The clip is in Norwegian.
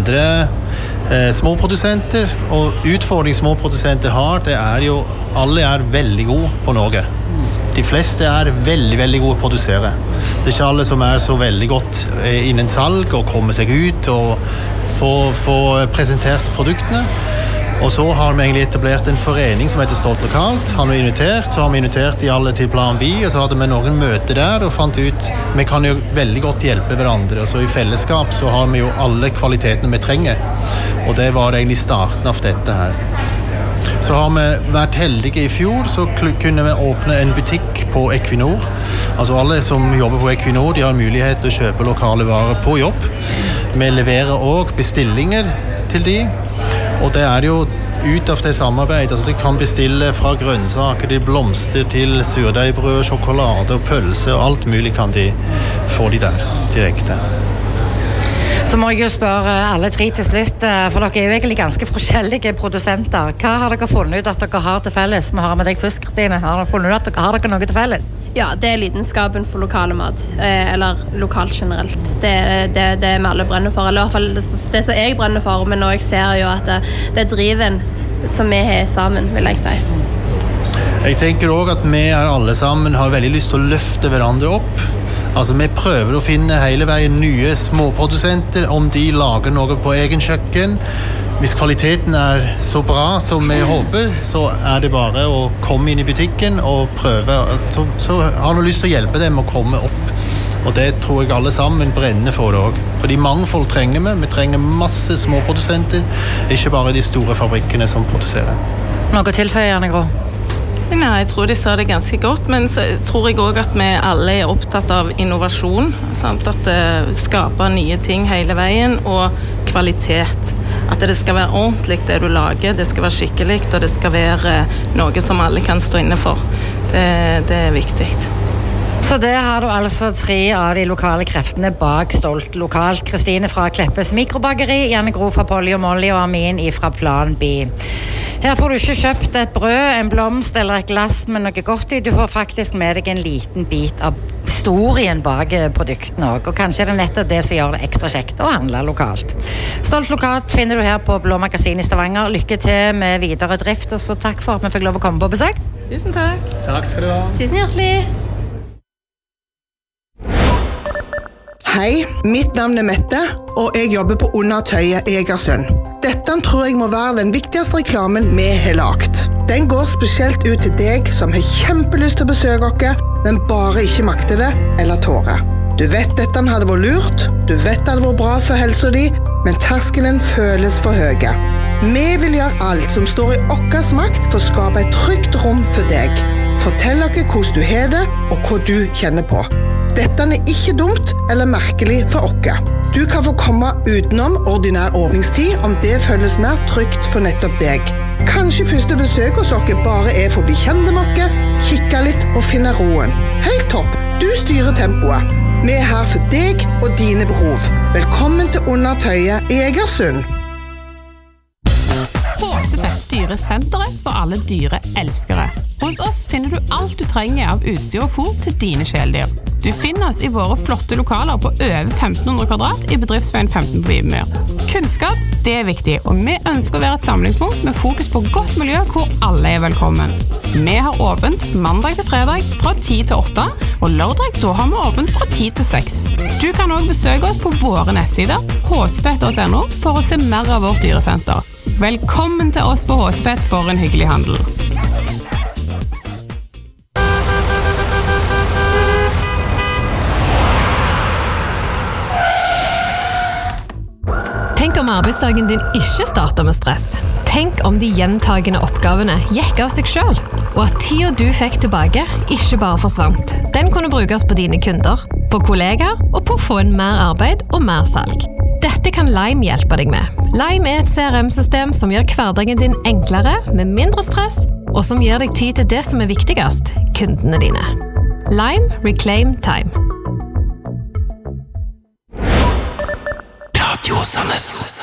andre små produsenter, og utfordring små produsenter har, det jo alle veldig gode på noe. De fleste veldig, veldig gode å produsere. Det ikke alle som så veldig godt innen salg og kommer seg ut og få presentert produktene. Og så har vi egentlig etablert en forening som heter Stolt Lokalt. Så har vi invitert de alle til Plan B, og så hadde vi noen møter der og fant ut vi kan jo veldig godt hjelpe hverandre. Og så i fellesskap så har vi jo alle kvalitetene vi trenger. Og det var egentlig starten av dette her. Så har vi vært heldige i fjor, så kunne vi åpne en butikk på Equinor. Altså alle som jobber på Equinor, de har mulighet til å kjøpe lokale varer på jobb. Vi leverer også bestillinger til de. Og det jo ut av det samarbeidet, altså de kan bestille fra grønnsaker til blomster til surdeibrød, sjokolade og pølse, og alt mulig kan de få de der direkte. Så må jeg jo spørre alle tre til slutt, for dere jo egentlig ganske forskjellige produsenter. Hva har dere funnet ut at dere har til felles? Vi har med deg først, Kristine. Har dere funnet ut at dere har noe til felles? Ja, det lidenskapen for lokale mat, eller lokalt generelt. Det vi alle brenner for, eller i hvert fall det som jeg brenner for, men nå jeg ser jo at det driven som vi har sammen, vil jeg si. Jeg tenker også at vi alle sammen har veldig lyst til å løfte hverandre opp. Altså, vi prøver å finne hele veien nye småprodusenter, om de lager noe på egen kjøkken. Hvis kvaliteten så bra som vi håper, så det bare å komme inn i butikken og prøve. Så har du lyst til å hjelpe dem å komme opp. Og det tror jeg alle sammen brenner for det også. Fordi mangfold trenger vi. Vi trenger masse småprodusenter, ikke bare de store fabrikkene som produserer. Noe tilføyende, Gro? Nei, jeg tror de sa det ganske godt, men så tror jeg også at vi alle opptatt av innovasjon, sant? At skaper nye ting hele veien, og kvalitet. At det skal være ordentlig det du lager, det skal være skikkelig, og det skal være noe som alle kan stå inne for. Det viktig. Så det har du altså 3 av de lokale kreftene bak Stolt Lokalt. Kristine fra Kleppes Mikrobakeri, Janne Gro fra Polly og Molly og Armin fra Plan B. Her får du ikke kjøpt et brød, en blomst eller et glass med noe godt i. Du får faktisk med deg en liten bit av historien bak produktene også. Og kanskje det nettopp det som gjør det ekstra kjekt å handle lokalt. Stolt Lokalt finner du her på Blå Magasin i Stavanger. Lykke til med videre drift, og så takk for at vi fikk lov å komme på besøk. Tusen takk. Takk skal du ha. Tusen hjertelig. Hei, mitt navn Mette, og jeg jobber på Undertøyet i Egersund. Dette tror jeg må være den viktigste reklamen vi har lagt. Den går spesielt ut til deg som har kjempelyst til å besøke dere, men bare ikke makter det eller tårer. Du vet dette hadde vært lurt, du vet det hadde vært bra for helsa di, men terskelen føles for høye. Vi vil gjøre alt som står i okkers makt for å skape et trygt rom for deg. Fortell dere hvordan du har det, og hva du kjenner på. Dette ikke dumt eller merkelig for oss. Du kan få komme utenom ordinær åpningstid om det føles mer trygt for nettopp deg. Kanskje første besøk hos dere bare for å bli kjent med dere, kikke litt og finne roen. Helt topp, du styrer tempoet. Vi her for deg og dine behov. Velkommen til Undertøyet i Egersund. Håsepet, dyresenteret for alle dyreelskere. Hos oss finner du alt du trenger av utstyr og fôr til dine kjæledyr. Du finner oss i våre flotte lokaler på over 1500 kvadrat i bedriftsveien 15 på Vibermyr. Kunnskap, det viktig, og vi ønsker å være et samlingspunkt med fokus på godt miljø hvor alle velkommen. Vi har åpent mandag til fredag fra 10 til 8, og lørdag da har vi åpent fra 10 til 6. Du kan også besøke oss på våre nettsider, håsepet.no, for å se mer av vårt dyresenter. Velkommen til oss på Håsepet for en hyggelig handel. Tenk om arbeidsdagen din ikke starter med stress. Tenk om de gjentagende oppgavene gikk av seg selv, og at tiden du fikk tilbake ikke bare forsvant. Den kunne brukes på dine kunder, på kollegaer og på å få en mer arbeid og mer salg. Dette kan Lime hjelpe deg med. Lime et CRM-system som gjør hverdagen din enklere, med mindre stress, og som gir deg tid til det som viktigst, kundene dine. Lime Reclaim Time. Radio Sandnes.